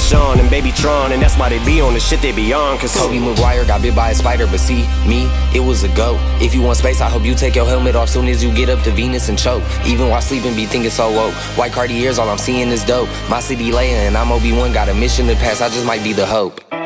Sean and Baby Tron, and that's why they be on the shit they be on. Cause Tobey Maguire got bit by a spider, but see, me, it was a goat. If you want space, I hope you take your helmet off soon as you get up to Venus and choke. Even while sleeping, be thinking so woke. White Cartiers, all I'm seeing is dope. My city laying and I'm Obi-Wan, got a mission to pass, I just might be the hope.